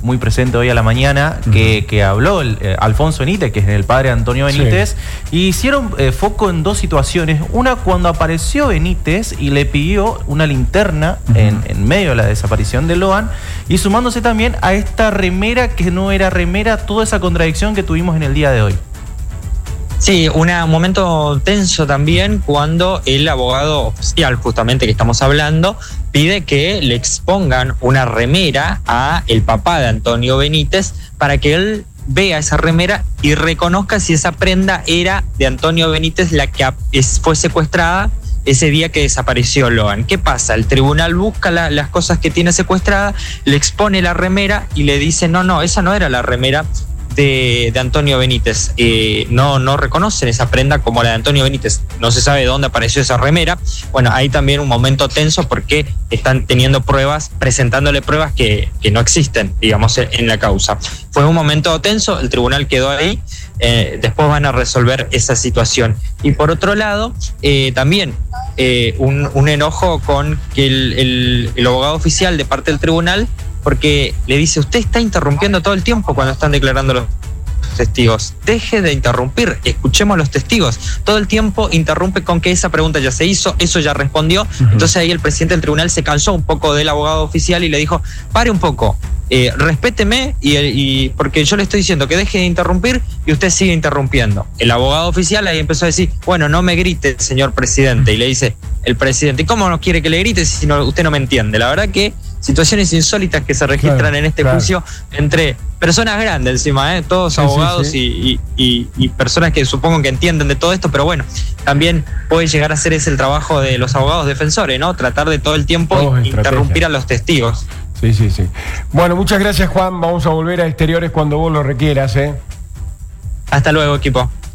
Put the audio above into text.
muy presente hoy a la mañana, que habló Alfonso Benítez, que es el padre de Antonio Benítez, y hicieron foco en dos situaciones. Una, cuando apareció Benítez y le pidió una linterna en medio de la desaparición de Loan, y sumándose también a esta remera que no era remera, toda esa contradicción que tuvimos en el día de hoy. Sí, un momento tenso también cuando el abogado oficial, justamente que estamos hablando, pide que le expongan una remera a el papá de Antonio Benítez para que él vea esa remera y reconozca si esa prenda era de Antonio Benítez, la que fue secuestrada ese día que desapareció Loan. ¿Qué pasa? El tribunal busca las cosas que tiene secuestradas, le expone la remera y le dice, no, esa no era la remera de Antonio Benítez. No reconocen esa prenda como la de Antonio Benítez. No se sabe de dónde apareció esa remera. Bueno, hay también un momento tenso porque están teniendo pruebas, presentándole pruebas que no existen, digamos, en la causa. Fue un momento tenso, el tribunal quedó ahí, después van a resolver esa situación. Y por otro lado, también un enojo con que el abogado oficial de parte del tribunal, porque le dice, usted está interrumpiendo todo el tiempo cuando están declarando los testigos. Deje de interrumpir, escuchemos a los testigos. Todo el tiempo interrumpe con que esa pregunta ya se hizo, eso ya respondió. Entonces ahí el presidente del tribunal se cansó un poco del abogado oficial y le dijo, pare un poco, respéteme, y porque yo le estoy diciendo que deje de interrumpir y usted sigue interrumpiendo. El abogado oficial ahí empezó a decir, bueno, no me grite, señor presidente. Y le dice el presidente, ¿y cómo no quiere que le grite si usted no me entiende? La verdad que situaciones insólitas que se registran en este juicio entre personas grandes encima, todos abogados y personas que supongo que entienden de todo esto, pero bueno, también puede llegar a ser ese el trabajo de los abogados defensores, ¿no? Tratar de todo el tiempo interrumpir a los testigos. Sí. Bueno, muchas gracias, Juan. Vamos a volver a Exteriores cuando vos lo requieras, Hasta luego, equipo.